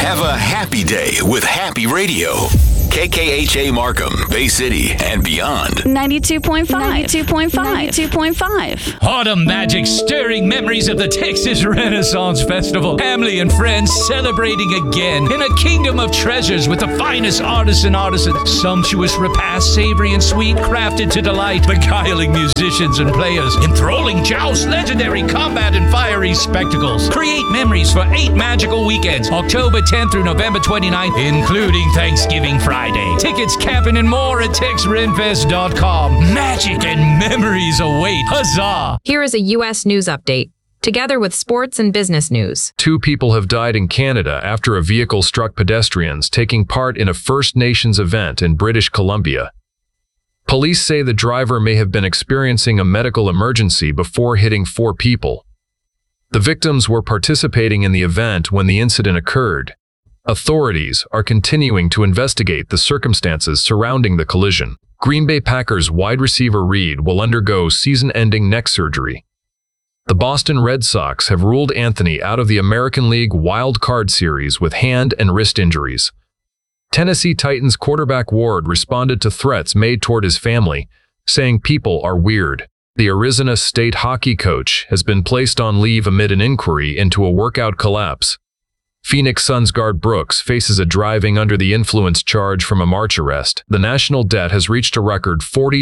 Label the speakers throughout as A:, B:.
A: Have a happy day with Happy Radio. KKHA Markham, Bay City, and beyond.
B: 92.5. 92.5. 92.5.
C: Autumn magic, stirring memories of the Texas Renaissance Festival. Family and friends celebrating again in a kingdom of treasures with the finest artists and artisans. Sumptuous repasts, savory and sweet, crafted to delight. Beguiling musicians and players. Enthralling jousts, legendary combat, and fiery spectacles. Create memories for 8 magical weekends, October 10th through November 29th, including Thanksgiving Friday. Tickets, camping, and more at TexRenFest.com. Magic and memories await. Huzzah!
D: Here is a U.S. news update, together with sports and business news.
E: 2 people have died in Canada after a vehicle struck pedestrians taking part in a First Nations event in British Columbia. Police say the driver may have been experiencing a medical emergency before hitting 4 people. The victims were participating in the event when the incident occurred. Authorities are continuing to investigate the circumstances surrounding the collision. Green Bay Packers wide receiver Reed will undergo season-ending neck surgery. The Boston Red Sox have ruled Anthony out of the American League Wild Card Series with hand and wrist injuries. Tennessee Titans quarterback Ward responded to threats made toward his family, saying people are weird. The Arizona State hockey coach has been placed on leave amid an inquiry into a workout collapse. Phoenix Suns guard Brooks faces a driving under the influence charge from a March arrest. The national debt has reached a record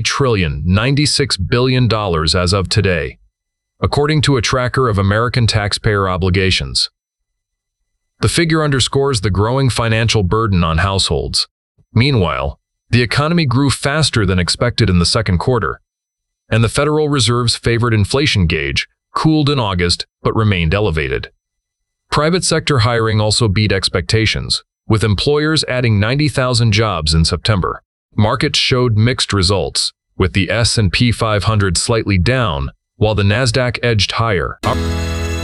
E: $40.96 trillion as of today, according to a tracker of American taxpayer obligations. The figure underscores the growing financial burden on households. Meanwhile, the economy grew faster than expected in the second quarter, and the Federal Reserve's favored inflation gauge cooled in August but remained elevated. Private sector hiring also beat expectations, with employers adding 90,000 jobs in September. Markets showed mixed results, with the S&P 500 slightly down, while the Nasdaq edged higher.